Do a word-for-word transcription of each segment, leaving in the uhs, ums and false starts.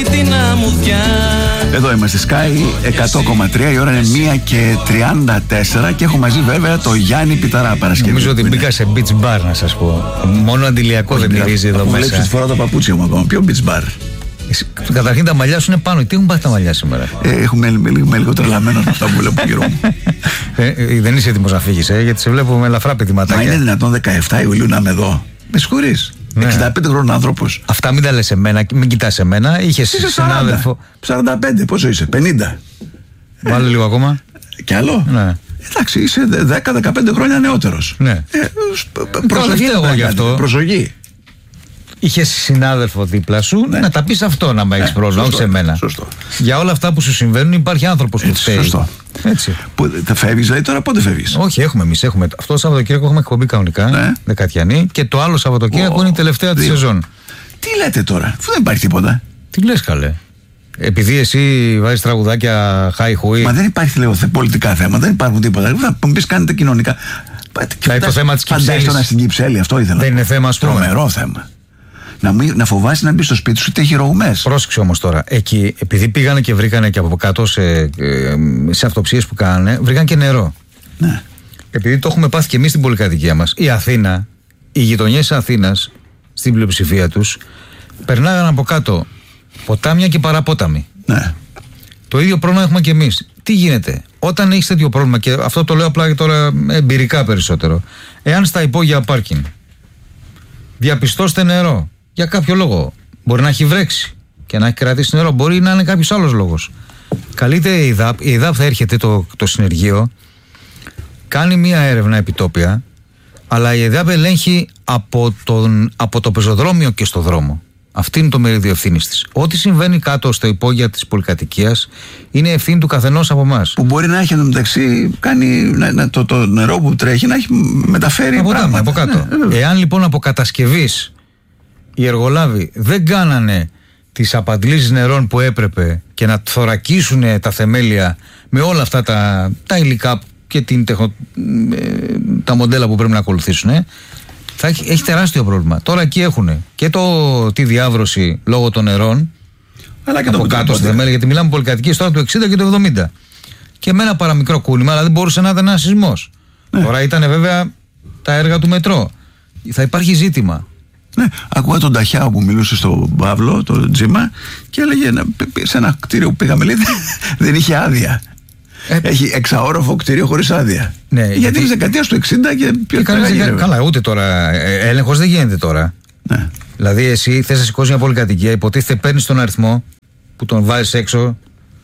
Εδώ είμαστε Sky εκατό κόμμα τρία, η ώρα είναι μία και τριάντα τέσσερα και έχω μαζί βέβαια το Γιάννη Πιταρά Παρασκευή. Νομίζω ότι μπήκα σε beach bar, να σας πω. Μόνο αντιλιακό δεν μυρίζει εδώ μέσα. Μου λέψεις φορά το παπούτσι μου ακόμα. Ποιο beach bar? Καταρχήν τα μαλλιά σου είναι πάνω. Τι έχουν πάθει τα μαλλιά σήμερα? Ε, έχουμε με λίγο τρελαμένο από αυτά που βλέπω γύρω μου. ε, ε, δεν είσαι έτοιμος να φύγεις, ε, γιατί σε βλέπω με ελαφρά πετυματάκια. Μα είναι δυνατόν δεκαεφτά Ιουλίου να είμαι εδώ? Με συγχωρείς. Ναι. εξήντα πέντε χρόνων άνθρωπος. Αυτά μην τα λες εμένα, μην κοιτάς εμένα. Είχες συνάδελφο. σαράντα πέντε, πόσο είσαι? πενήντα. Βάλε λίγο ακόμα. Κι άλλο? Ναι. Εντάξει, είσαι δέκα δεκαπέντε χρόνια νεότερος. Ναι. Ε, προσοχή εγώ γι' αυτό. Προσοχή. Είχες συνάδελφο δίπλα σου, ναι, να τα πεις αυτό, να με έχεις ναι, πρόβλημα, όχι σε μένα. Σωστό. Για όλα αυτά που σου συμβαίνουν υπάρχει άνθρωπος που φταίει. Σωστό. Έτσι. Θα φεύγεις, δηλαδή τώρα πότε φεύγεις? Όχι, έχουμε εμείς. Έχουμε. Αυτό το Σαββατοκύριακο έχουμε εκπομπή κανονικά, ναι, δεκατιανή, και το άλλο Σαββατοκύριακο oh, είναι η τελευταία τη σεζόν. Τι λέτε τώρα, αφού δεν υπάρχει τίποτα? Τι λες, καλέ? Επειδή εσύ βάζεις τραγουδάκια χάι χουί. Μα δεν υπάρχει, λέω, πολιτικά θέματα, δεν υπάρχουν τίποτα. Θα μου πεις κάνετε κοινωνικά. Δηλαδή το θέμα της Κυψέλης. Φαντάζομαι στην Κυψέλη, αυτό ήθελα. Δεν είναι θέμα, ας πούμε. Τρομερό θέμα. Να, μην, να φοβάσαι να μπει στο σπίτι σου ότι έχει ρογμές. Πρόσεξε όμως τώρα. Εκεί, επειδή πήγανε και βρήκανε και από κάτω σε, σε αυτοψίες που κάνανε, βρήκαν και νερό. Ναι. Επειδή το έχουμε πάθει και εμείς στην πολυκατοικία μας, η Αθήνα, οι γειτονιές της Αθήνας, στην πλειοψηφία τους, περνάγαν από κάτω ποτάμια και παραπόταμοι. Ναι. Το ίδιο πρόβλημα έχουμε και εμείς. Τι γίνεται? Όταν έχεις τέτοιο πρόβλημα, και αυτό το λέω απλά και τώρα εμπειρικά περισσότερο, εάν στα υπόγεια πάρκινγκ διαπιστώσετε νερό, για κάποιο λόγο, μπορεί να έχει βρέξει και να έχει κρατήσει νερό, μπορεί να είναι κάποιος άλλος λόγος, καλείται η ΕΔΑΠ, η ΕΔΑΠ θα έρχεται το, το συνεργείο, κάνει μία έρευνα επιτόπια, αλλά η ΕΔΑΠ ελέγχει από, τον, από το πεζοδρόμιο και στο δρόμο. Αυτή είναι το μερίδιο ευθύνης της. Ό,τι συμβαίνει κάτω στο υπόγεια της πολυκατοικίας είναι ευθύνη του καθενός από εμάς. Που μπορεί να έχει εντωμεταξύ κάνει να, να, το, το νερό που τρέχει να έχει μεταφέρει από πράγματα. Από κάτω. Ναι, εάν λοιπόν από κατασκευής οι εργολάβοι δεν κάνανε τις απαντλήσεις νερών που έπρεπε και να θωρακίσουν τα θεμέλια με όλα αυτά τα, τα υλικά και την τεχνο, τα μοντέλα που πρέπει να ακολουθήσουν, θα έχει, έχει τεράστιο πρόβλημα. Τώρα εκεί έχουν και το, τη διάβρωση λόγω των νερών, αλλά και από το κάτω στη θεμέλια, γιατί μιλάμε πολυκατοικίες τώρα του εξήντα και του εβδομήντα. Και με ένα παραμικρό κούνημα, αλλά δεν μπορούσε να ήταν ένα σεισμός. Ναι. Τώρα ήταν βέβαια τα έργα του μετρό. Θα υπάρχει ζήτημα. Ναι, ακούγα τον Ταχιάο που μιλούσε στον Παύλο, τον Τζίμα, και έλεγε σε ένα κτίριο που πήγαμε, λέει, δεν είχε άδεια. Ε, Έχει εξαόροφο κτίριο χωρίς άδεια. Ναι, γιατί, γιατί είναι δεκαετία του εξήντα και πιο καλά. Καλά, ούτε τώρα. Ε, έλεγχος δεν γίνεται τώρα. Ναι. Δηλαδή, εσύ θες να σηκώσεις μια πολυκατοικία, υποτίθεται παίρνεις τον αριθμό που τον βάζεις έξω,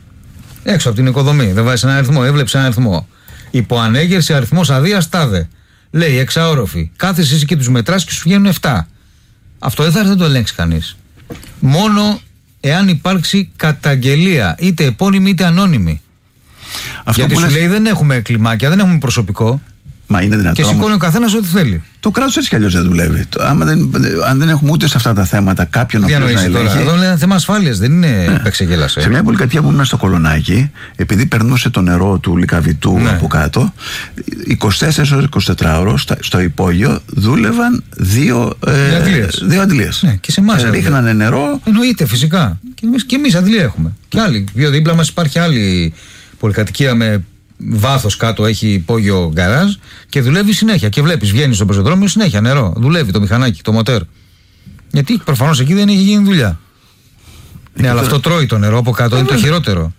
έξω από την οικοδομή. Δεν βάζεις ένα αριθμό, έβλεψες ένα αριθμό. Υποανέγερση αριθμός αδείας τάδε. Λέει εξαόροφη. Κάθεσαι εσύ και τους μετράς και σου βγαίνουν επτά. Αυτό δεν θα έρθει να το ελέγξει κανείς. Μόνο εάν υπάρξει καταγγελία, είτε επώνυμη είτε ανώνυμη. Αυτό γιατί σου λες... λέει δεν έχουμε κλιμάκια, δεν έχουμε προσωπικό. Μα είναι δυνατόν. Και σηκώνει ο καθένας ό,τι θέλει. Το κράτος έτσι κι αλλιώς δεν δουλεύει. Άμα δεν, αν δεν έχουμε ούτε σε αυτά τα θέματα κάποιον να ελέγχει. Εδώ είναι ένα θέμα ασφάλειας, δεν είναι επεξεγέλασε. Σε μια πολυκατοικία που ήμουν στο Κολονάκι, επειδή περνούσε το νερό του Λυκαβητού, ναι, από κάτω, είκοσι τέσσερις ώρες εικοσιτέσσερις ώρες στο υπόγειο δούλευαν δύο, ε, δύο αντλίες. Ναι, και σε εμάς ε, ρίχνανε νερό. Εννοείται, φυσικά. Και εμείς, και εμείς αντλία έχουμε. Και άλλοι. Πιο δίπλα μας υπάρχει άλλη πολυκατοικία με βάθος κάτω, έχει υπόγειο γκαράζ και δουλεύει συνέχεια. Και βλέπεις, βγαίνει στο πεζοδρόμιο συνέχεια νερό. Δουλεύει το μηχανάκι, το μοτέρ. Γιατί προφανώς εκεί δεν έχει γίνει δουλειά. Ναι, αλλά τώρα... αυτό τρώει το νερό από κάτω, είναι το χειρότερο.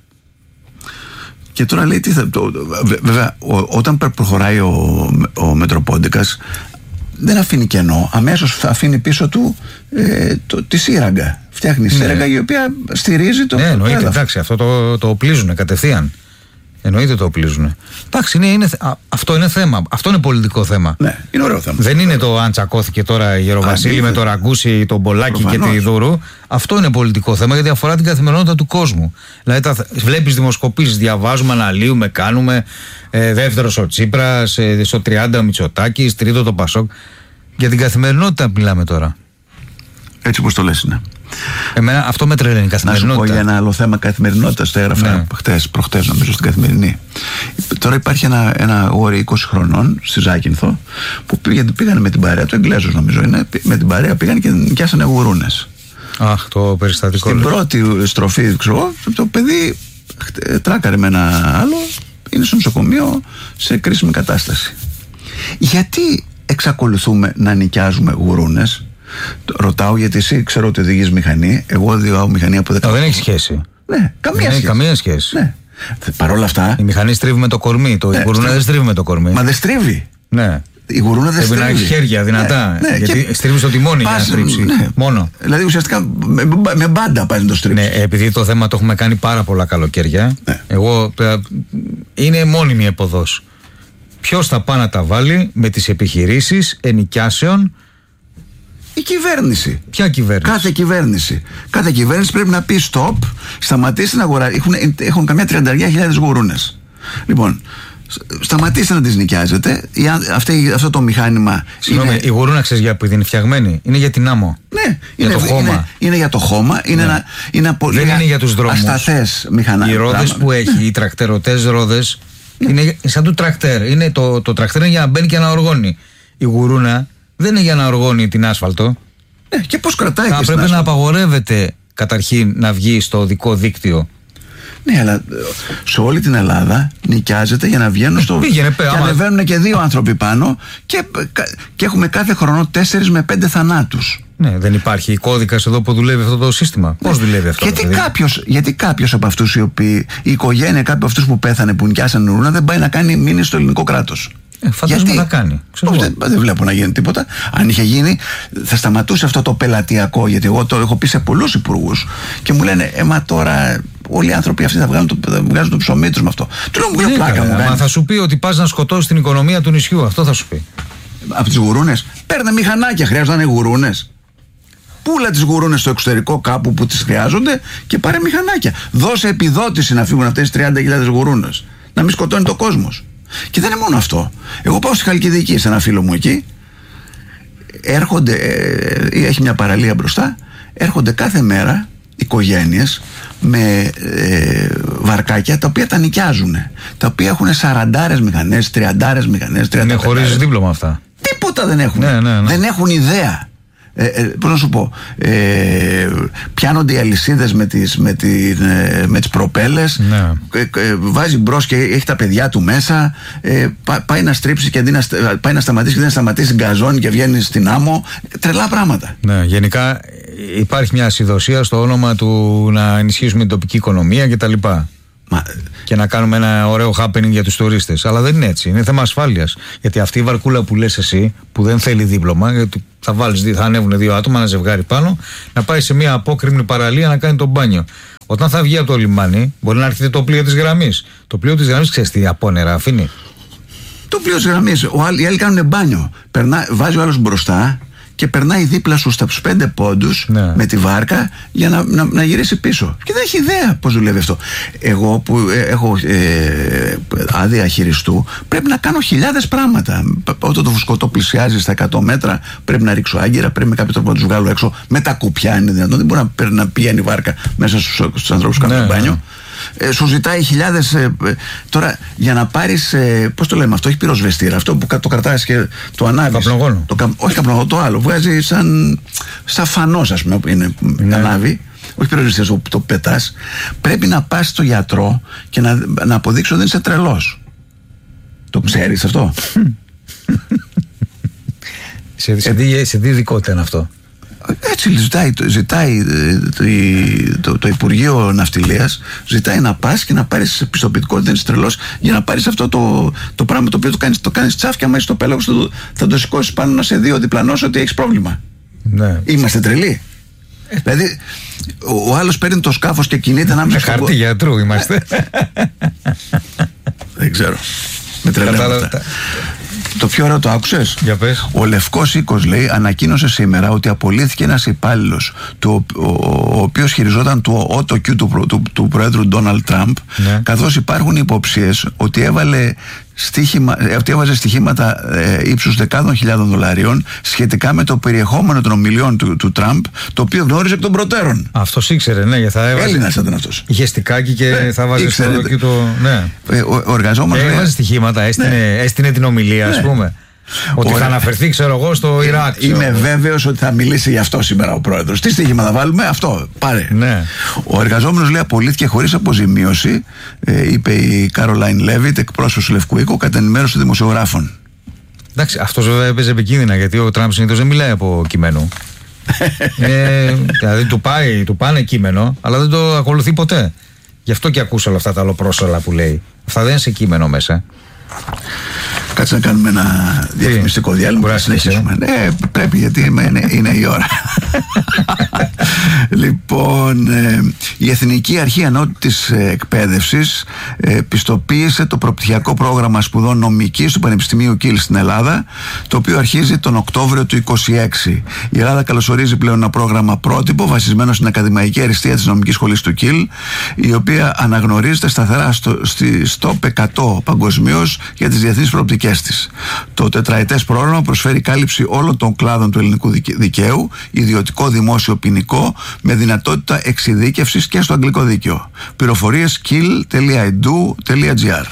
Και τώρα λέει τι θα. Το, βέβαια, ο, όταν προχωράει ο, ο Μετροπόντικας, δεν αφήνει κενό. Αμέσως θα αφήνει πίσω του ε, το, τη σύραγγα. Φτιάχνει ναι. σύραγγα η οποία στηρίζει το. Ναι, εννοείται, εντάξει, αυτό το, το οπλίζουν κατευθείαν. Εννοείται το οπλίζουν. Εντάξει, είναι, είναι, α, αυτό είναι θέμα. Αυτό είναι πολιτικό θέμα. Ναι, είναι ωραίο θέμα. Δεν είναι το αν τσακώθηκε τώρα η Γεροβασίλη με το Ραγκούσι, τον Μπολάκη και τη Δούρου. Αυτό είναι πολιτικό θέμα γιατί αφορά την καθημερινότητα του κόσμου. Δηλαδή, βλέπεις δημοσκοπήσεις, διαβάζουμε, αναλύουμε, κάνουμε. Ε, δεύτερος ο Τσίπρας, ε, στο τριάντα ο Μητσοτάκης, τρίτο το Πασόκ. Για την καθημερινότητα μιλάμε τώρα. Έτσι όπως το λες είναι. Εμένα αυτό με τρελαίνει η καθημερινότητα. Να σου πω για ένα άλλο θέμα καθημερινότητας. Το έγραφα ναι. χτες, προχτές νομίζω στην Καθημερινή. Τώρα υπάρχει ένα, ένα αγόρι είκοσι χρονών στη Ζάκυνθο που πήγαν, πήγανε με την παρέα του, Εγγλέζος νομίζω είναι, με την παρέα πήγαν και νοικιάσανε γουρούνες. Αχ, το περιστατικό. Στην πρώτη στροφή, ξέρω, το παιδί τράκαρε με ένα άλλο, είναι στο νοσοκομείο σε κρίσιμη κατάσταση. Γιατί εξακολουθούμε να νοικιάζουμε γουρούνες? Ρωτάω γιατί εσύ ξέρω ότι οδηγείς μηχανή. Εγώ οδηγάω μηχανή από δέκα. Δεν έχει σχέση. Ναι, καμία δεν σχέση. καμία σχέση. Ναι. Παρ' όλα αυτά. Η μηχανή στρίβει με το κορμί. Το, ναι, η γουρούνα στρίβει. δεν στρίβει με το κορμί. Μα δεν στρίβει. Ναι. Η γουρούνα δεν στρίβει. Πρέπει να έχει χέρια δυνατά. Ναι, ναι, γιατί και... στρίβει στο τιμόνι για να στρίψει. Ναι. Μόνο. Δηλαδή ουσιαστικά με, με μπάντα πάει να το στρίψει. Ναι, επειδή το θέμα το έχουμε κάνει πάρα πολλά καλοκαίρια. Ναι. Εγώ. Είναι μόνιμη εποδός. Ποιος θα πάει να τα βάλει με τις επιχειρήσεις ενοικιάσεων? Η κυβέρνηση. Ποια κυβέρνηση? Κάθε κυβέρνηση. Κάθε κυβέρνηση πρέπει να πει stop, σταματήστε να αγοράζει. Έχουν, έχουν καμιά τριάντα χιλιάδες γουρούνες. Λοιπόν, σταματήστε να τις νοικιάζετε. Αυτή, αυτό το μηχάνημα. Συγγνώμη, είναι... η γουρούνα ξέρεις για που είναι φτιαγμένη? Είναι για την άμμο. Ναι, για είναι, το χώμα. Είναι, είναι για το χώμα. Είναι ναι. ένα, είναι απο, δεν είναι για τους δρόμους. Ασταθές μηχανάκια. Οι ρόδες που έχει, ναι. οι τρακτερωτές ρόδες. Ναι. Είναι σαν του τρακτέρ. Είναι το, το τρακτέρ είναι για να μπαίνει και να οργώνει. Η γουρούνα δεν είναι για να οργώνει την άσφαλτο. Ε, και πώς κρατάει? Θα πρέπει να απαγορεύεται καταρχήν να βγει στο οδικό δίκτυο. Ναι, αλλά σε όλη την Ελλάδα νοικιάζεται για να βγαίνουν στο. Πήγαινε, πέ, και άμα... ανεβαίνουν και δύο άνθρωποι πάνω και, και έχουμε κάθε χρόνο τέσσερις με πέντε θανάτους. Ναι, δεν υπάρχει κώδικας εδώ που δουλεύει αυτό το σύστημα. Ναι. Πώς δουλεύει αυτό? Γιατί δηλαδή? κάποιος, γιατί κάποιος από αυτούς οι οποίοι, η οικογένεια κάποιου από αυτούς που πέθανε, που νοικιάσαν γουρούνα, δεν πάει να κάνει μήνυση στο ελληνικό κράτος? Ε, φαντάζομαι να κάνει. Πώς, δεν, δεν βλέπω να γίνει τίποτα. Αν είχε γίνει, θα σταματούσε αυτό το πελατειακό. Γιατί εγώ το έχω πει σε πολλούς υπουργούς και μου λένε, ε, μα τώρα όλοι οι άνθρωποι αυτοί θα βγάζουν το, θα βγάζουν το ψωμί τους με αυτό. Του λέω, μου λέει πλάκα μου. Μα θα σου πει ότι πας να σκοτώσεις την οικονομία του νησιού. Αυτό θα σου πει. Από τις γουρούνες. Παίρνε μηχανάκια, χρειάζονται να είναι γουρούνες. Πούλα τις γουρούνες στο εξωτερικό κάπου που τις χρειάζονται και πάρε μηχανάκια. Δώσε επιδότηση να φύγουν αυτές τις τριάντα χιλιάδες γουρούνες. Να μην σκοτώνει το κόσμος. Και δεν είναι μόνο αυτό. Εγώ πάω στη Χαλκιδική σε ένα φίλο μου εκεί. Έρχονται, ε, έχει μια παραλία μπροστά. Έρχονται κάθε μέρα οικογένειες με ε, βαρκάκια τα οποία τα νοικιάζουν. Τα οποία έχουν σαραντάρες μηχανές, τριαντάρες μηχανές. Είναι χωρίς δίπλωμα αυτά. Τίποτα δεν έχουν. Ναι, ναι, ναι. Δεν έχουν ιδέα. Ε, ε, πώς να σου πω, ε, πιάνονται οι αλυσίδες με τις, με την, ε, με τις προπέλες, ναι. ε, ε, βάζει μπρος και έχει τα παιδιά του μέσα, ε, πά, πάει να στρίψει και αντί να, πάει να σταματήσει και δεν σταματήσει, γκαζώνει και βγαίνει στην άμμο. Τρελά πράγματα. Ναι, γενικά υπάρχει μια ασυδοσία στο όνομα του να ενισχύσουμε την τοπική οικονομία κτλ. Μα... και να κάνουμε ένα ωραίο happening για τους τουρίστες. Αλλά δεν είναι έτσι. Είναι θέμα ασφάλειας. Γιατί αυτή η βαρκούλα που λες εσύ, που δεν θέλει δίπλωμα, γιατί θα, βάλεις, θα ανέβουν δύο άτομα, ένα ζευγάρι πάνω, να πάει σε μια απόκρημνη παραλία να κάνει το μπάνιο. Όταν θα βγει από το λιμάνι, μπορεί να έρχεται το πλοίο της γραμμής. Το πλοίο της γραμμής, ξέρεις τι απόνερα αφήνει? Το πλοίο της γραμμής. Οι άλλοι κάνουν μπάνιο. Περνά, βάζει ο άλλος μπροστά και περνάει δίπλα σου στα πέντε πόντους, ναι, με τη βάρκα για να, να, να γυρίσει πίσω. Και δεν έχει ιδέα πώς δουλεύει αυτό. Εγώ που ε, έχω ε, άδεια χειριστού, πρέπει να κάνω χιλιάδες πράγματα. Όταν το φουσκωτό πλησιάζει στα εκατό μέτρα, πρέπει να ρίξω άγκυρα, πρέπει με κάποιο τρόπο να τους βγάλω έξω. Με τα κουπιά είναι δυνατόν. Δεν μπορεί να, να πηγαίνει η βάρκα μέσα στους, στους ανθρώπους που κάνουν, ναι, μπάνιο. Ναι. Ε, σου ζητάει χιλιάδες. Ε, ε, τώρα για να πάρεις. Ε, πώς το λέμε αυτό, έχει πυροσβεστήρα. Αυτό που το κρατάς και το ανάβεις. Καπνογόνο. Το, όχι καπνογόνο, το άλλο. Βγάζει σαν, σαν φανός, ας πούμε, που είναι, ναι, ανάβει. Όχι πυροσβεστήρα, το, το πετάς. Πρέπει να πας στο γιατρό και να, να αποδείξω ότι δεν είσαι τρελός. Το ξέρεις αυτό? σε, σε, ε, σε τι ειδικότητα είναι αυτό? Έτσι ζητάει, ζητάει το, το, το Υπουργείο Ναυτιλίας, ζητάει να πας και να πάρεις πιστοποιητικό ότι δεν είσαι τρελός, για να πάρεις αυτό το, το πράγμα το οποίο το κάνεις, το κάνεις τσάφια μέσα στο πέλαγος, το, θα το σηκώσεις πάνω να σε δει ο διπλανός ότι έχεις πρόβλημα. Ναι. Είμαστε τρελοί. Ε. Δηλαδή ο, ο άλλος παίρνει το σκάφος και κινείται ανάμεσα στο... χαρτί γιατρού είμαστε. Δεν ξέρω. Με τρελαίνω. Το πιο ωραίο το άκουσες? Για πες. Ο Λευκός Οίκος, λέει, ανακοίνωσε σήμερα ότι απολύθηκε ένας υπάλληλος του, ο, ο οποίος χειριζόταν το Auto Q του, του, του Πρόεδρου Ντόναλντ Τραμπ, ναι, καθώς υπάρχουν υποψίες ότι έβαλε στοίχημα, ότι έβαζε στοιχήματα ε, ύψους δεκάδων χιλιάδων δολαρίων σχετικά με το περιεχόμενο των ομιλιών του, του Τραμπ, το οποίο γνώριζε εκ των προτέρων. Αυτός ήξερε, ναι, γιατί θα έβαζε. Έλληνας ήταν αυτός. Είχε στικάκι και ε, θα βάζει στο το. Ναι. Ε, ο, ο εργαζόμενος. Έβαζε στοιχήματα, έστεινε, ναι, έστεινε την ομιλία, ναι, ας πούμε. Ότι Ωραία. θα αναφερθεί, ξέρω εγώ, στο Ιράκ. Είμαι βέβαιος ότι θα μιλήσει γι' αυτό σήμερα ο πρόεδρος. Τι στοίχημα θα βάλουμε, αυτό. Πάρε. Ναι. Ο εργαζόμενος, λέει, απολύθηκε χωρίς αποζημίωση, ε, είπε η Κάρολαϊν Λέβιτ, εκπρόσωπος του Λευκού Οίκου, κατά ενημέρωση δημοσιογράφων. Εντάξει, αυτός βέβαια έπαιζε επικίνδυνα, γιατί ο Τραμπ συνήθως δεν μιλάει από κείμενο. ε, δηλαδή του, πάει, του πάνε κείμενο, αλλά δεν το ακολουθεί ποτέ. Γι' αυτό και ακούς όλα αυτά τα αλλοπρόσωλα που λέει. Αυτά δεν είναι σε κείμενο μέσα. Κάτσε να κάνουμε ένα διαφημιστικό διάλειμμα και να συνεχίσουμε. Ναι, πρέπει, γιατί είναι, είναι η ώρα. Λοιπόν, ε, η Εθνική Αρχή Ανώτατης Εκπαίδευσης ε, πιστοποίησε το προπτυχιακό πρόγραμμα σπουδών νομικής του Πανεπιστημίου Κιλ στην Ελλάδα, το οποίο αρχίζει τον Οκτώβριο του είκοσι έξι. Η Ελλάδα καλωσορίζει πλέον ένα πρόγραμμα πρότυπο βασισμένο στην ακαδημαϊκή αριστεία της νομικής σχολής του Κιλ, η οποία αναγνωρίζεται σταθερά στο, στη, στο τοπ εκατό παγκοσμίως για τις διεθνείς προοπτικές της. Το τετραετές πρόγραμμα προσφέρει κάλυψη όλων των κλάδων του ελληνικού δικαίου, ιδιωτικό, δημόσιο, ποινικό, με δυνατότητα εξειδίκευσης και στο αγγλικό δίκαιο. Πληροφορίες κιλ τελεία ι ντι γιου τελεία τζι άρ.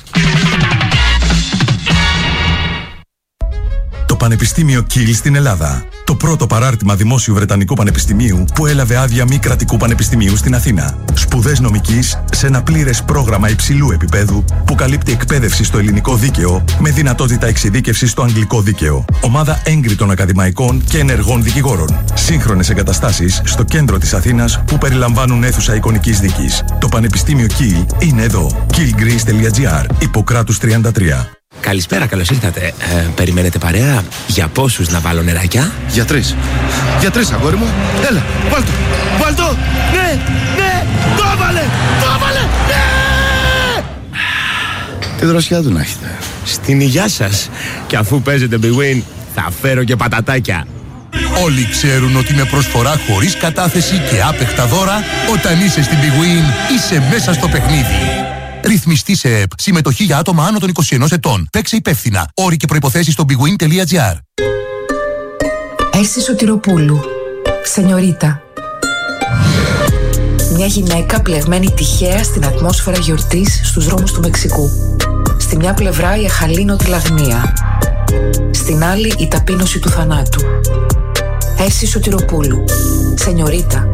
Το Πανεπιστήμιο Κιλ στην Ελλάδα. Το πρώτο παράρτημα δημόσιου Βρετανικού Πανεπιστημίου που έλαβε άδεια μη κρατικού πανεπιστημίου στην Αθήνα. Σπουδές νομικής σε ένα πλήρες πρόγραμμα υψηλού επίπεδου που καλύπτει εκπαίδευση στο ελληνικό δίκαιο με δυνατότητα εξειδίκευσης στο αγγλικό δίκαιο. Ομάδα έγκριτων ακαδημαϊκών και ενεργών δικηγόρων. Σύγχρονες εγκαταστάσεις στο κέντρο της Αθήνας που περιλαμβάνουν αίθουσα εικονικής δίκης. Το Πανεπιστήμιο Κιλ είναι εδώ. κιλ γκρις τελεία τζι άρ, Ιπποκράτους τριάντα τρία. Καλησπέρα, καλώς ήρθατε. Ε, περιμένετε παρέα? Για πόσους να βάλω νεράκια? Για τρεις. Για τρεις, αγόρι μου. Έλα, βάλ' το. Βάλ' το. Ναι, ναι, το έβαλε. Το έβαλε. Ναι. Τι δροσιά του να έχετε. Στην υγειά σας. Και αφού παίζετε Big Win, θα φέρω και πατατάκια. Όλοι ξέρουν ότι με προσφορά χωρίς κατάθεση και άπεχτα δώρα, όταν είσαι στην Big Win, είσαι μέσα στο παιχνίδι. Ρυθμιστή σε ΕΠ. Συμμετοχή για άτομα άνω των είκοσι ενός ετών. Παίξε υπεύθυνα. Όροι και προϋποθέσεις στο big win τελεία τζι άρ. Έσυ Σωτηροπούλου. Σενιωρίτα. Μια γυναίκα πλεγμένη τυχαία στην ατμόσφαιρα γιορτής στους δρόμους του Μεξικού. Στη μια πλευρά η αχαλήνωτη λαγνία. Στην άλλη η ταπείνωση του θανάτου. Έσυ Σωτηροπούλου. Σενιωρίτα.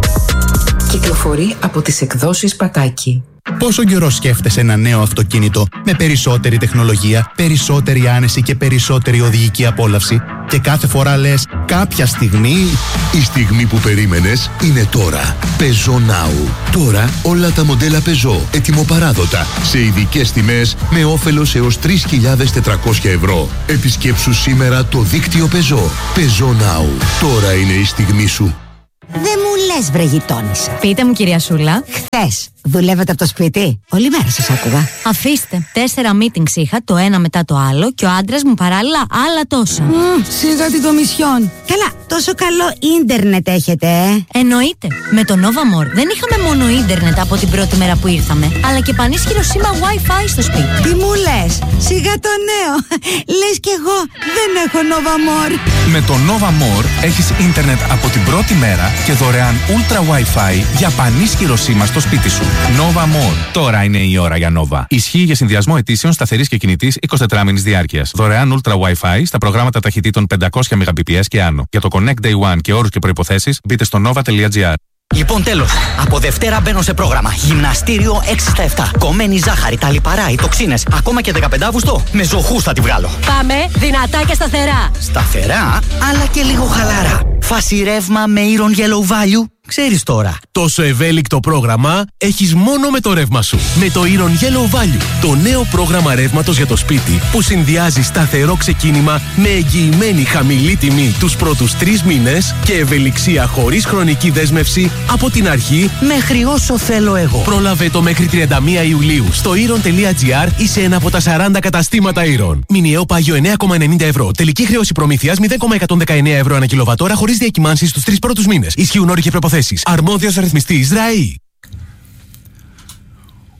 Κυκλοφορεί από τις εκδόσεις Πατάκη. Πόσο καιρό σκέφτεσαι ένα νέο αυτοκίνητο με περισσότερη τεχνολογία, περισσότερη άνεση και περισσότερη οδηγική απόλαυση και κάθε φορά λες κάποια στιγμή... Η στιγμή που περίμενες είναι τώρα. Peugeot Now. Τώρα όλα τα μοντέλα Peugeot ετοιμοπαράδοτα σε ειδικές τιμές με όφελος έως τρεις χιλιάδες τετρακόσια ευρώ. Επισκέψου σήμερα το δίκτυο Peugeot. Peugeot Now. Τώρα είναι η στιγμή σου. Δεν μου λες, βρε γειτόνισσα. Πείτε μου, κυρία Σούλα. Χθες δουλεύετε από το σπίτι? Όλη μέρα σας άκουγα. Αφήστε. Τέσσερα meetings είχα, το ένα μετά το άλλο, και ο άντρας μου παράλληλα άλλα τόσα. Mm, σιγά την κομισιόν. Καλά, τόσο καλό ίντερνετ έχετε, ε? Εννοείται. Με το Novamor δεν είχαμε μόνο ίντερνετ από την πρώτη μέρα που ήρθαμε, αλλά και πανίσχυρο σήμα Wi-Fi στο σπίτι. Τι μου λες? Σιγά το νέο. Λες κι εγώ δεν έχω Novamor. Με το Novamor έχεις ίντερνετ από την πρώτη μέρα και δωρεάν Ultra Wi-Fi για πανίσχυρο σήμα στο σπίτι σου. Novamor. Τώρα είναι η ώρα για Nova. Ισχύει για συνδυασμό αιτήσεων σταθερής και κινητής εικοσιτετράμηνης διάρκειας. Δωρεάν Ultra Wi-Fi στα προγράμματα ταχυτήτων πεντακόσια μεγαμπιτ και άνω. Για το Connect Day One και όρους και προϋποθέσεις μπείτε στο nova τελεία τζι άρ. Λοιπόν, τέλος. Από Δευτέρα μπαίνω σε πρόγραμμα. Γυμναστήριο έξι στα επτά. Κομμένη ζάχαρη, τα λιπαρά, οι τοξίνες. Ακόμα και δεκαπέντε Αυγούστου. Με ζωχούς θα τη βγάλω. Πάμε δυνατά και σταθερά. Σταθερά, αλλά και λίγο χαλάρα. Φάση ρεύμα με Iron Yellow Value. Ξέρεις τώρα. Τόσο ευέλικτο πρόγραμμα έχεις μόνο με το ρεύμα σου. Με το Iron Yellow Value. Το νέο πρόγραμμα ρεύματος για το σπίτι που συνδυάζει σταθερό ξεκίνημα με εγγυημένη χαμηλή τιμή τους πρώτους τρεις μήνες και ευελιξία χωρίς χρονική δέσμευση από την αρχή μέχρι όσο θέλω εγώ. Πρόλαβε το μέχρι τριάντα μία Ιουλίου στο iron τελεία τζι άρ ή σε ένα από τα σαράντα καταστήματα Iron. Μηνιαίο πάγιο εννέα κόμμα ενενήντα ευρώ. Τελική χρέωση προμήθειας μηδέν κόμμα εκατόν δεκαεννέα ευρώ ανά κιλοβατόρα χωρίς διακυμάνσεις στους τρεις πρώτους μήνες. Ισχύουν όροι και προποθέσεις. Αρμόδιος ρυθμιστής ΡΑΗ.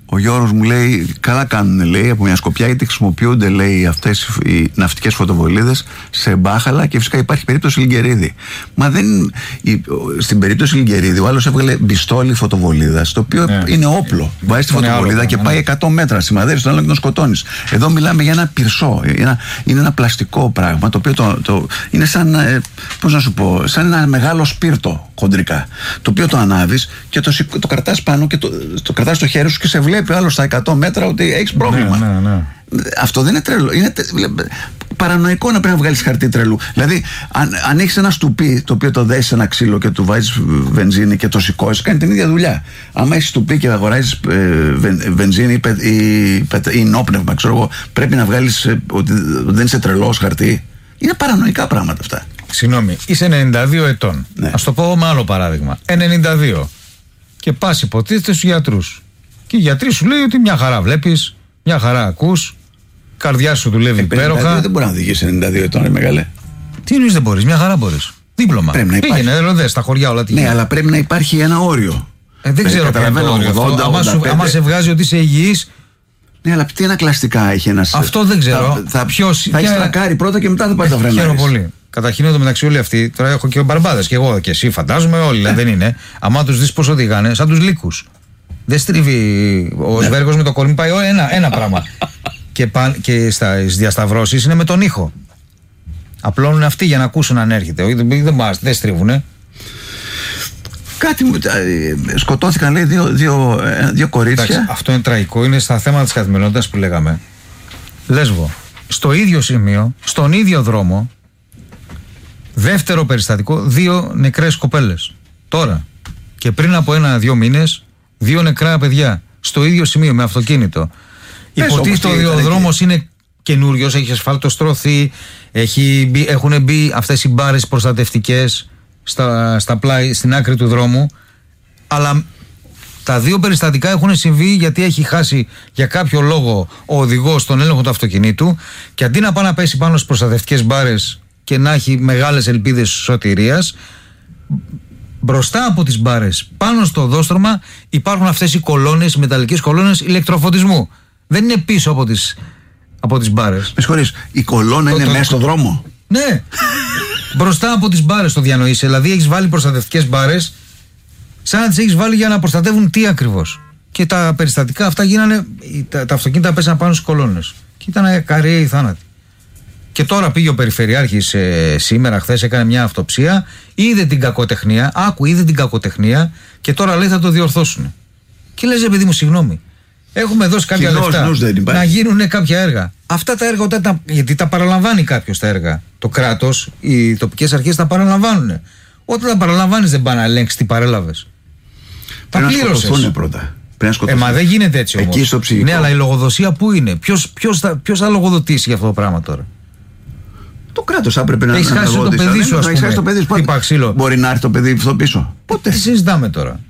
Ο Γιώργος μου λέει, καλά κάνουν, λέει, από μια σκοπιά, γιατί χρησιμοποιούνται, λέει, αυτές οι ναυτικές φωτοβολίδες σε μπάχαλα και φυσικά υπάρχει περίπτωση Λιγκερίδη. Μα δεν. Η, στην περίπτωση Λιγκερίδη, ο άλλος έβγαλε μπιστόλι φωτοβολίδας, το οποίο ναι. είναι όπλο. Βάζει τη φωτοβολίδα άλλο, και ναι. πάει εκατό μέτρα, σημαδεύει τον άλλο και τον σκοτώνεις. Εδώ μιλάμε για ένα πυρσό. Ένα, είναι ένα πλαστικό πράγμα, το οποίο το, το, είναι σαν, πώς να σου πω, σαν ένα μεγάλο σπίρτο χοντρικά. Το οποίο το ανάβεις και το, το κρατάς πάνω και το, το κρατάς στο χέρι σου και σε βλέπει άλλο στα εκατό μέτρα ότι έχεις πρόβλημα. Ναι, ναι, ναι. Αυτό δεν είναι τρελό. Είναι παρανοϊκό να πρέπει να βγάλεις χαρτί τρελού. Δηλαδή, αν, αν έχεις ένα στουπί το οποίο το δέσεις σε ένα ξύλο και του βάζεις βενζίνη και το σηκώσεις, κάνει την ίδια δουλειά. Αν έχεις στουπί και αγοράζεις ε, βεν, βενζίνη ή, ή, ή νόπνευμα, ξέρω εγώ, πρέπει να βγάλεις ε, ότι δεν είσαι τρελός χαρτί. Είναι παρανοϊκά πράγματα αυτά. Συγγνώμη, είσαι ενενήντα δύο ετών. Ναι. Ας το πω με άλλο παράδειγμα. ενενήντα δύο. Και πας υποτίθεται στους γιατρούς. Και οι γιατροί σου λέει ότι μια χαρά βλέπεις, μια χαρά ακούς, καρδιά σου δουλεύει υπέροχα. Δεν μπορεί να οδηγήσει ενενήντα δύο ετών, ρε μεγάλε. Τι εννοείς δεν μπορείς, μια χαρά μπορείς. Δίπλωμα. Πρέπει να υπάρχει. Πήγαινε, ροδές, στα χωριά όλα τι Ναι, αλλά πρέπει να υπάρχει ένα όριο. Ε, δεν ξέρω ποιο είναι το όριο αυτό. Άμα, σου, άμα σε βγάζει ότι είσαι υγιής. Ναι, αλλά τι ανακλαστικά έχει ένας. Αυτό δεν ξέρω. Θα, θα, Ποιος, θα έχει τρακάρει πρώτα και μετά θα πάει τα φρένα. Χαίρομαι πολύ. Καταρχήν εδώ μεταξύ όλοι αυτοί, τώρα έχω και μπαρμπάδες και εγώ και εσύ, φαντάζομαι όλοι, δεν είναι. Άμα τους δεις πώς οδηγάνε, σαν τους λύκους. Δεν στρίβει ο σβέργος με το κορμί, πάει ένα, ένα πράγμα. και πα, και στις διασταυρώσεις είναι με τον ήχο. Απλώνουν αυτοί για να ακούσουν αν έρχεται. Δεν, δεν, δεν στρίβουνε. Κάτι σκοτώθηκαν, λέει, δύο, δύο, δύο κορίτσια. Εντάξει, αυτό είναι τραγικό. Είναι στα θέματα της καθημερινότητας που λέγαμε. Λέσβο, στο ίδιο σημείο, στον ίδιο δρόμο, δεύτερο περιστατικό, δύο νεκρές κοπέλες. Τώρα. Και πριν από ένα-δύο μήνες, δύο νεκρά παιδιά. Στο ίδιο σημείο, με αυτοκίνητο. Υποτίθεται ότι ο δρόμος είναι καινούριος, έχει ασφαλτοστρωθεί, έχει, έχουν μπει αυτές οι μπάρες προστατευτικές στα, στα πλάι, στην άκρη του δρόμου. Αλλά τα δύο περιστατικά έχουν συμβεί γιατί έχει χάσει για κάποιο λόγο ο οδηγός τον έλεγχο του αυτοκινήτου και αντί να πάει να πέσει πάνω στις προστατευτικές μπάρες και να έχει μεγάλες ελπίδες σωτηρίας, μπροστά από τις μπάρες, πάνω στο οδόστρωμα, υπάρχουν αυτές οι κολόνες, οι μεταλλικές κολόνες ηλεκτροφωτισμού. Δεν είναι πίσω από τις, από τις μπάρες. Με συγχωρείς, η κολόνα το, είναι το, μέσα στο δρόμο. Ναι. Μπροστά από τις μπάρες το διανοείσαι. Δηλαδή έχεις βάλει προστατευτικές μπάρες, σαν να τις έχεις βάλει για να προστατεύουν τι ακριβώς. Και τα περιστατικά αυτά γίνανε, τα, τα αυτοκίνητα πέσαν πάνω στις κολόνες. Και ήταν καριαίοι θάνατοι. Και τώρα πήγε ο Περιφερειάρχης ε, σήμερα, χθες έκανε μια αυτοψία, είδε την κακοτεχνία, άκου, είδε την κακοτεχνία και τώρα λέει θα το διορθώσουν. Και λες, παιδί μου, συγγνώμη, έχουμε δώσει κάποια Κοινώς, λεφτά να γίνουν κάποια έργα. Αυτά τα έργα, όταν τα, γιατί τα παραλαμβάνει κάποιος τα έργα. Το κράτος, οι τοπικές αρχές τα παραλαμβάνουν. Όταν τα παραλαμβάνεις δεν πάνε να ελέγξεις τι παρέλαβες. Τα πλήρωσες. Πρώτα. Ε, μα δεν γίνεται έτσι όμως. Εκεί στο ψυχικό. Ναι, αλλά η λογοδοσία πού είναι, ποιος, ποιος, θα, ποιος θα λογοδοτήσει για αυτό το πράγμα τώρα. Το κράτος θα έπρεπε να έχεις χάσει το παιδί σου, ας πούμε. Χάσει το παιδί σου. Μπορεί να έρθει το παιδί αυτό πίσω. Πότε. Τι συζητάμε τώρα.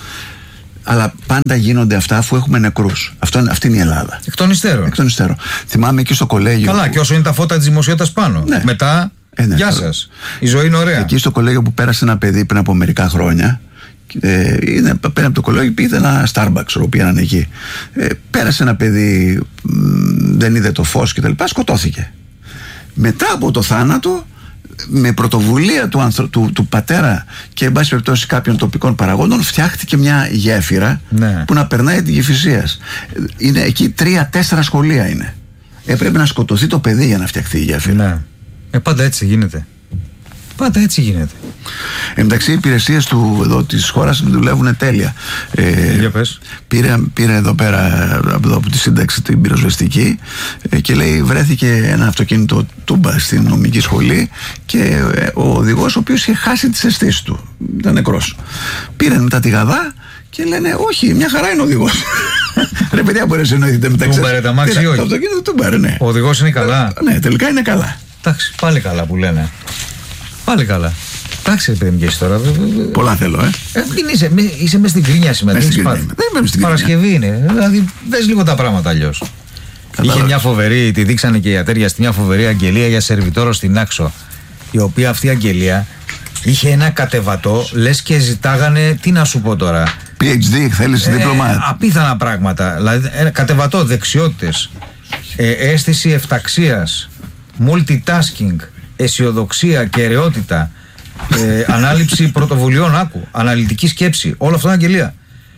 Αλλά πάντα γίνονται αυτά αφού έχουμε νεκρούς. Αυτό, αυτή είναι η Ελλάδα. Εκ των υστέρων. Εκ των υστέρων. Θυμάμαι εκεί στο κολέγιο. Καλά, που... και όσο είναι τα φώτα της δημοσιότητας πάνω. Ναι. Μετά, ε, ναι, γεια σας. Η ζωή είναι ωραία. Εκεί στο κολέγιο που πέρασε ένα παιδί πριν από μερικά χρόνια. Ε, είναι, πέρα από το κολέγιο πήγε ένα Starbucks, ο οποίος ήταν εκεί. Ε, πέρασε ένα παιδί, μ, δεν είδε το φως κτλ. Σκοτώθηκε. Μετά από το θάνατο, με πρωτοβουλία του, άνθρω... του, του πατέρα και εν πάση περιπτώσει κάποιων τοπικών παραγόντων, φτιάχτηκε μια γέφυρα, ναι, που να περνάει την Κηφισίας. Είναι εκεί τρία-τέσσερα σχολεία είναι. Έπρεπε να σκοτωθεί το παιδί για να φτιαχτεί η γέφυρα. Ναι. Ε, πάντα έτσι γίνεται. Πάντα έτσι γίνεται. Εν μεταξύ, οι υπηρεσίες του εδώ της χώρας δουλεύουν τέλεια. Ε, για πες. Πήρε, πήρε εδώ πέρα από, εδώ, από τη σύνταξη την πυροσβεστική ε, και λέει βρέθηκε ένα αυτοκίνητο τούμπα στην νομική σχολή και ε, ο οδηγός ο οποίος είχε χάσει τις αισθήσεις του. Ήταν νεκρός. Πήραν μετά τη γαδά και λένε όχι, μια χαρά είναι ο οδηγός. Ρε παιδιά, μπορεί να εννοηθείτε μεταξύ. Τούμπαρε τα μάξι ή όχι. Το αυτοκίνητο τούμπαρε, ναι. Ο οδηγός είναι καλά. Ε, ναι, τελικά είναι καλά. Εντάξει, πάλι καλά που λένε. Πάλι καλά. Εντάξει, παιδί μου, και εσύ τώρα. Πολλά θέλω, ε. ε είσαι είσαι μέσα στην κρίνια σήμερα. Δεν είμαι στην Παρασκευή είναι. Δηλαδή, δες λίγο τα πράγματα αλλιώς. Είχε μια φοβερή, τη δείξανε και οι ατέρια στη μια φοβερή αγγελία για σερβιτόρο στην Άξο. Η οποία αυτή η αγγελία είχε ένα κατεβατό, λες και ζητάγανε, τι να σου πω τώρα, πι έιτς ντι, θέλεις ε, δίπλωμα. Απίθανα πράγματα. Δηλαδή, ε, κατεβατώ δεξιότητες, ε, αίσθηση εφταξίας, multitasking, αισιοδοξία, κεραιότητα, ε, ανάληψη πρωτοβουλειών, άκου, αναλυτική σκέψη. Όλα αυτά είναι αγγελία.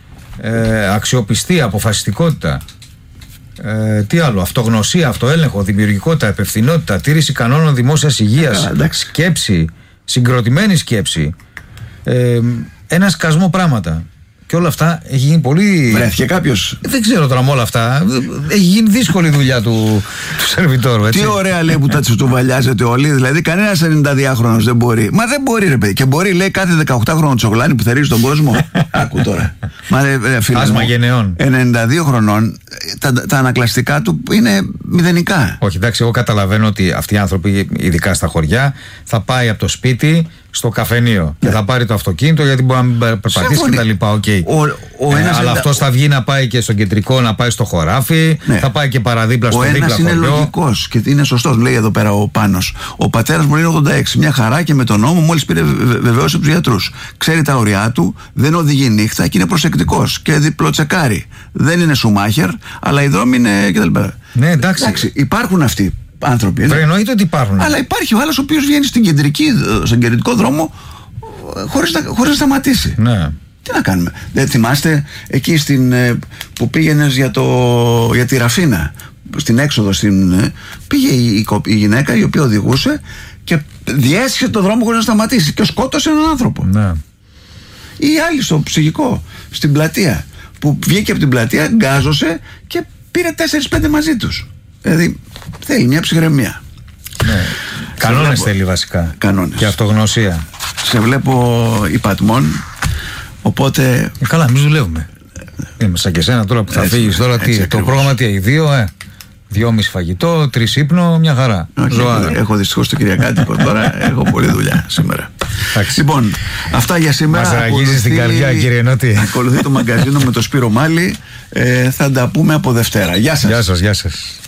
Ε, αξιοπιστία, αποφασιστικότητα. Ε, τι άλλο, αυτογνωσία, αυτοέλεγχο, δημιουργικότητα, υπευθυνότητα, τήρηση κανόνων δημόσιας υγείας, σκέψη, συγκροτημένη σκέψη, ε, ένα σκασμό πράγματα. Και όλα αυτά έχει γίνει πολύ. Βρέθηκε κάποιος. Δεν ξέρω τώρα με όλα αυτά. Έχει γίνει δύσκολη δουλειά του, του σερβιτόρου. Έτσι. Τι ωραία λέει που τα τσουτουβαλιάζετε όλοι. Δηλαδή, κανένας ενενηνταδυάχρονος δεν μπορεί. Μα δεν μπορεί, ρε παιδί. Και μπορεί, λέει, κάθε δεκαοκτάχρονο τσογλάνι που θερίζει τον κόσμο. Άκου τώρα. Μα ρε, φίλε. Άσμα γενεών. ενενήντα δύο χρονών, τα, τα ανακλαστικά του είναι μηδενικά. Όχι, εντάξει, εγώ καταλαβαίνω ότι αυτοί οι άνθρωποι, ειδικά στα χωριά, θα πάει από το σπίτι στο καφενείο. Ναι. Και θα πάρει το αυτοκίνητο γιατί μπορεί να μην περπατήσει και τα λοιπά. Okay. Ο, ο ε, αλλά αυτό θα βγει να πάει και στο κεντρικό, να πάει στο χωράφι, ναι. Θα πάει και παραδίπλα στο δίπλα χωριό. Ο ένας είναι λογικός και είναι σωστός, λέει εδώ πέρα ο Πάνος. Ο πατέρας μου είναι ογδόντα έξι, μια χαρά και με τον νόμο μόλις πήρε βεβαίωση από τους γιατρούς. Ξέρει τα ωριά του, δεν οδηγεί νύχτα και είναι προσεκτικός και διπλοτσεκάρει. Δεν είναι Σουμάχερ, αλλά οι δρόμοι είναι κτλ. Ναι, εντάξει. εντάξει. Υπάρχουν αυτοί άνθρωποι. Βέβαια, εννοείται ότι υπάρχουν. Αλλά υπάρχει ο άλλος ο οποίος βγαίνει στην κεντρική, στον κεντρικό δρόμο χωρίς να, χωρίς να σταματήσει. Ναι. Τι να κάνουμε. Δεν θυμάστε εκεί στην, που πήγαινες για, το, για τη Ραφίνα, στην έξοδο, στην, πήγε η, η γυναίκα η οποία οδηγούσε και διέσχισε το δρόμο χωρίς να σταματήσει και σκότωσε έναν άνθρωπο. Ναι. Ή άλλη στο ψυχικό, στην πλατεία, που βγήκε από την πλατεία, γκάζωσε και πήρε τέσσερις πέντε μαζί τους. Δηλαδή θέλει μια ψυχραιμία. Ναι. Κανόνες θέλει βασικά. Κανόνες. Και αυτογνωσία. Σε βλέπω υπατμών. Οπότε. Ε, καλά, εμείς δουλεύουμε. Είμαι σαν και εσένα τώρα που θα φύγεις τώρα. Έτσι, τι, έτσι, το πρόγραμμα τι έχει, δύο, ε. Δυόμιση φαγητό, τρεις ύπνο, μια χαρά. Okay, έχω δυστυχώς το Κυριακάτικο τώρα. Έχω πολλή δουλειά σήμερα. Εντάξει. Λοιπόν, αυτά για σήμερα. Μας ραγίζεις στην καρδιά, κύριε Νότι. Ακολουθεί το μαγκαζίνο με το Σπύρο Μάλι. Ε, θα τα πούμε από Δευτέρα. Γεια σας. Γεια σας, γεια σας.